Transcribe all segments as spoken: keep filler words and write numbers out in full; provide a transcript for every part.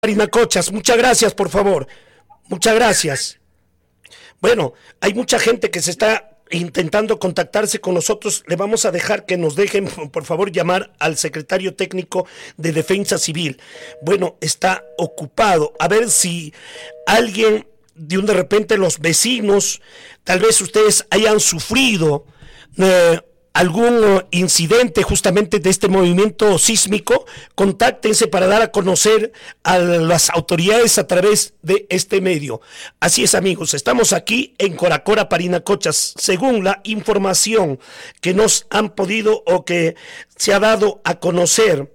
Parinacochas, muchas gracias, por favor. Muchas gracias. Bueno, hay mucha gente que se está intentando contactarse con nosotros. Le vamos a dejar que nos dejen, por favor, llamar al secretario técnico de Defensa Civil. Bueno, está ocupado. A ver si alguien, de un de repente los vecinos, tal vez ustedes hayan sufrido eh, algún incidente justamente de este movimiento sísmico, contáctense para dar a conocer a las autoridades a través de este medio. Así es, amigos, estamos aquí en Coracora, Parinacochas, según la información que nos han podido o que se ha dado a conocer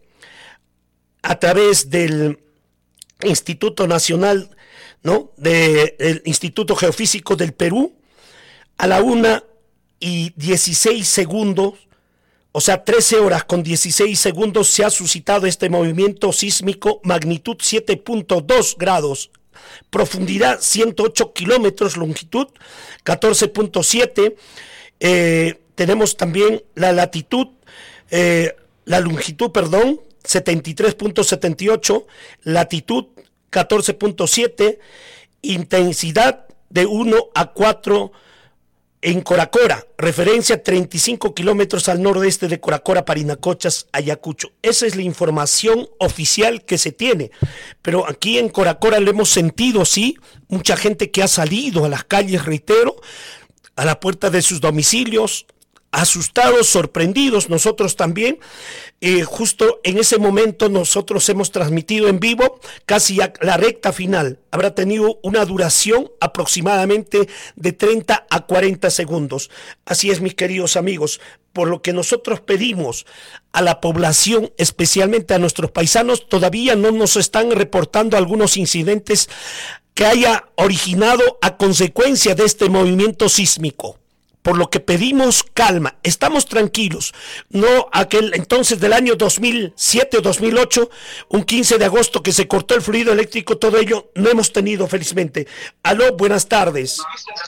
a través del Instituto Nacional, ¿no?, del Instituto Geofísico del Perú, a la una y dieciséis segundos, o sea, trece horas con dieciséis segundos, se ha suscitado este movimiento sísmico, magnitud siete punto dos grados, profundidad ciento ocho kilómetros, longitud catorce punto siete, eh, tenemos también la latitud, eh, la longitud, perdón, setenta y tres punto setenta y ocho, latitud catorce punto siete, intensidad de uno a cuatro en Coracora, referencia treinta y cinco kilómetros al nordeste de Coracora, Parinacochas, Ayacucho. Esa es la información oficial que se tiene, pero aquí en Coracora lo hemos sentido, sí, mucha gente que ha salido a las calles, reitero, a la puerta de sus domicilios, asustados, sorprendidos, nosotros también. Eh, justo en ese momento nosotros hemos transmitido en vivo casi a la recta final. Habrá tenido una duración aproximadamente de treinta a cuarenta segundos. Así es, mis queridos amigos, por lo que nosotros pedimos a la población, especialmente a nuestros paisanos, todavía no nos están reportando algunos incidentes que haya originado a consecuencia de este movimiento sísmico. Por lo que pedimos calma, estamos tranquilos. No aquel entonces del año dos mil siete o dos mil ocho, un quince de agosto que se cortó el fluido eléctrico, todo ello no hemos tenido felizmente. Aló, buenas tardes.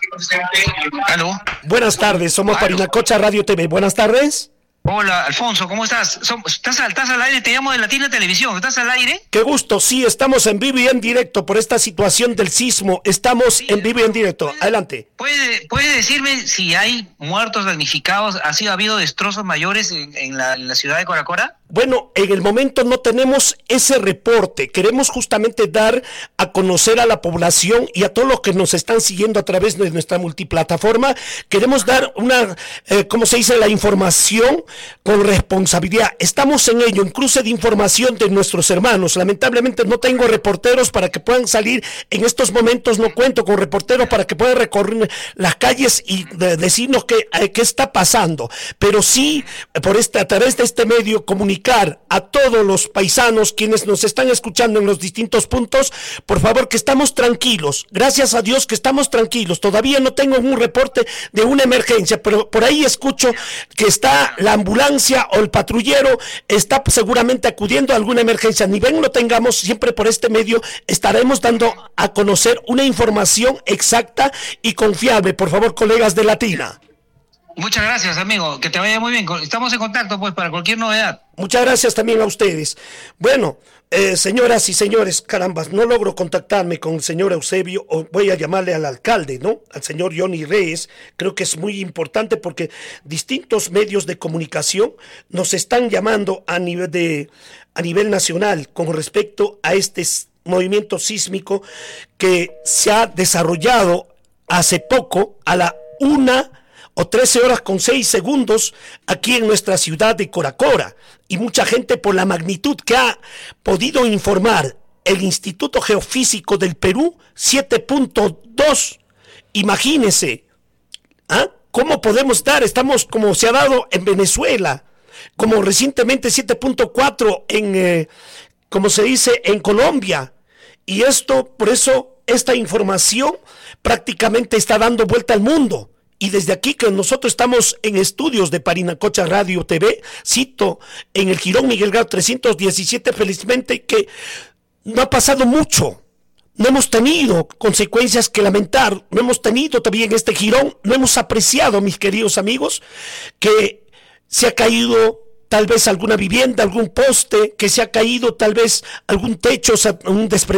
Aló. Buenas tardes, somos Aló. Parinacocha Radio T V. Buenas tardes. Hola, Alfonso, ¿cómo estás? ¿Estás al, ¿Estás al aire? Te llamo de Latina Televisión. ¿Estás al aire? Qué gusto, sí, estamos en vivo y en directo por esta situación del sismo. Estamos sí, en vivo y en directo. ¿Puede, Adelante. ¿puede, ¿Puede decirme si hay muertos, damnificados? ¿Ha sido, ha habido destrozos mayores en, en, la, en la ciudad de Coracora? Bueno, en el momento no tenemos ese reporte. Queremos justamente dar a conocer a la población y a todos los que nos están siguiendo a través de nuestra multiplataforma. Queremos dar una, eh, ¿cómo se dice?, la información con responsabilidad. Estamos en ello, en cruce de información de nuestros hermanos. Lamentablemente no tengo reporteros para que puedan salir en estos momentos. No cuento con reporteros para que puedan recorrer las calles y de, decirnos qué, eh, qué está pasando. Pero sí, por este, a través de este medio, comunicar a todos los paisanos quienes nos están escuchando en los distintos puntos, por favor, que estamos tranquilos. Gracias a Dios que estamos tranquilos. Todavía no tengo un reporte de una emergencia, pero por ahí escucho que está la ambulancia o el patrullero está seguramente acudiendo a alguna emergencia. Ni bien lo tengamos, siempre por este medio estaremos dando a conocer una información exacta y confiable. Por favor, colegas de Latina. Muchas gracias, amigo, que te vaya muy bien. Estamos en contacto, pues, para cualquier novedad. Muchas gracias también a ustedes. Bueno, eh, señoras y señores, carambas, no logro contactarme con el señor Eusebio, o voy a llamarle al alcalde, ¿no?, al señor Johnny Reyes. Creo que es muy importante porque distintos medios de comunicación nos están llamando a nivel de, a nivel nacional con respecto a este movimiento sísmico que se ha desarrollado hace poco a la una o trece horas con seis segundos aquí en nuestra ciudad de Coracora, y mucha gente por la magnitud que ha podido informar el Instituto Geofísico del Perú, siete punto dos, imagínense, ¿ah? ¿Cómo podemos dar? Estamos como se ha dado en Venezuela, como recientemente siete punto cuatro en, eh, como se dice, en Colombia, y esto, por eso, esta información prácticamente está dando vuelta al mundo. Y desde aquí que nosotros estamos en estudios de Parinacocha Radio T V, cito, en el Jirón Miguel Grau trescientos diecisiete, felizmente que no ha pasado mucho. No hemos tenido consecuencias que lamentar, no hemos tenido también este jirón, no hemos apreciado, mis queridos amigos, que se ha caído tal vez alguna vivienda, algún poste que se ha caído, tal vez algún techo, un desprendimiento